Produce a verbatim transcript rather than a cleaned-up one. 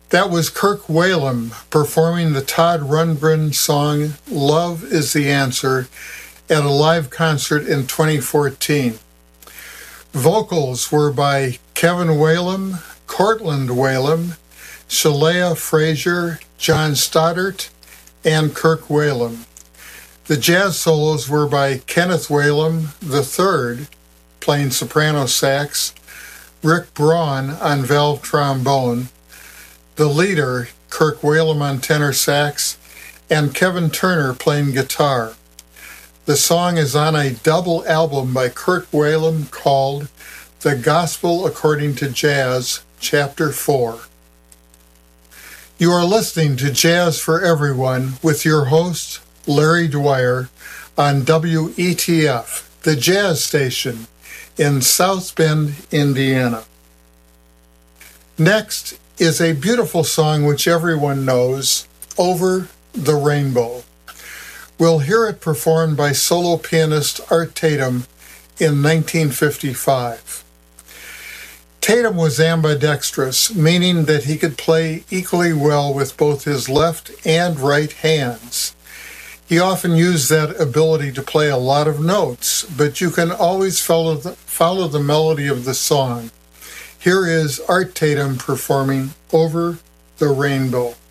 That was Kirk Whalum performing the Todd Rundgren song Love is the Answer at a live concert in twenty fourteen. Vocals were by Kevin Whalum, Cortland Whalum, Shalea Frazier, John Stoddart, and Kirk Whalum. The jazz solos were by Kenneth Whalum the third, playing soprano sax, Rick Braun on valve trombone, the leader, Kirk Whalum on tenor sax, and Kevin Turner playing guitar. The song is on a double album by Kirk Whalum called The Gospel According to Jazz, Chapter four. You are listening to Jazz for Everyone with your host, Larry Dwyer, on W E T F, the jazz station in South Bend, Indiana. Next is a beautiful song which everyone knows, Over the Rainbow. We'll hear it performed by solo pianist Art Tatum in nineteen fifty-five. Tatum was ambidextrous, meaning that he could play equally well with both his left and right hands. He often used that ability to play a lot of notes, but you can always follow the, follow the melody of the song. Here is Art Tatum performing Over the Rainbow.